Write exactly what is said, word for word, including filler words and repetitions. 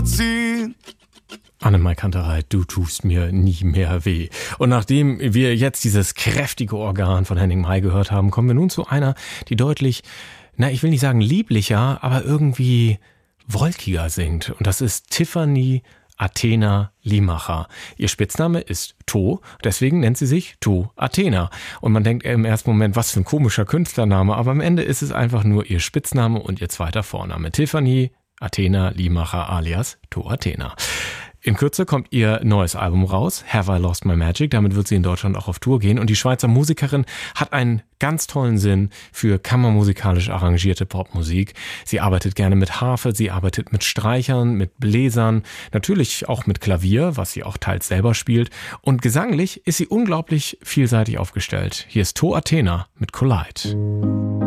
ziehen. Annemai Kantereit, du tust mir nie mehr weh. Und nachdem wir jetzt dieses kräftige Organ von Henning Mai gehört haben, kommen wir nun zu einer, die deutlich, na, ich will nicht sagen lieblicher, aber irgendwie wolkiger singt. Und das ist Tiffany Athena Limacher. Ihr Spitzname ist To, deswegen nennt sie sich To Athena. Und man denkt im ersten Moment, was für ein komischer Künstlername, aber am Ende ist es einfach nur ihr Spitzname und ihr zweiter Vorname. Tiffany Athena Limacher alias To Athena. In Kürze kommt ihr neues Album raus, Have I Lost My Magic. Damit wird sie in Deutschland auch auf Tour gehen. Und die Schweizer Musikerin hat einen ganz tollen Sinn für kammermusikalisch arrangierte Popmusik. Sie arbeitet gerne mit Harfe, sie arbeitet mit Streichern, mit Bläsern, natürlich auch mit Klavier, was sie auch teils selber spielt. Und gesanglich ist sie unglaublich vielseitig aufgestellt. Hier ist To Athena mit Collide.